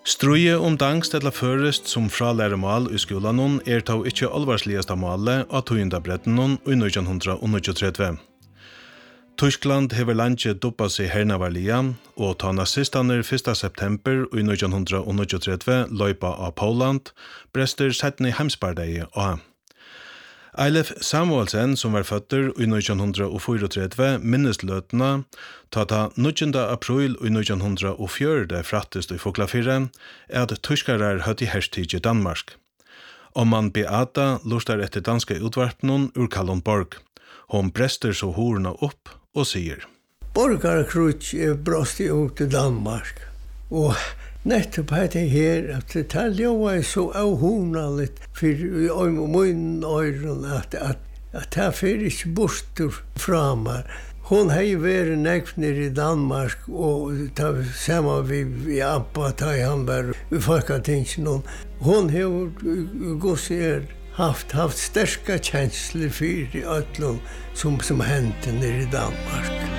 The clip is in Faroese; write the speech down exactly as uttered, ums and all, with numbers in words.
Struje om dangst eller førest som fralæremal i skolan er tau ikkje alvarsligasta malet av tøyndabretten i nitjan tretti. Tyskland hever landet duppa seg hernavarlia, og ta nazistaner første september i nitjan tretti løypa av Poland, brester settene heimsbardegi av. Eilef Samuelsen, som var føtter i nitjan tretti, minnesløtene, ta ta nitjanda april i nitjan fjøruti frattest i Foklafire, er at tyskarar høtt i herstid i Danmark. Om man Beata lustar etter danske utvarpnen ur Kalundborg. Hon brester så horna opp og sier: Borgarkrutsch er brostig ut i Danmark, og nettopp hette her at det var så avhonaligt for min øyren at, at, at det fer ikke bortur fra meg. Hon har vært nekvner i Danmark, og ta sammen vi, vi Abba, ta i han var i Folketingsen. Hon har gått haft haft sterska känslor för i ötlund som som hänt nere i Danmark.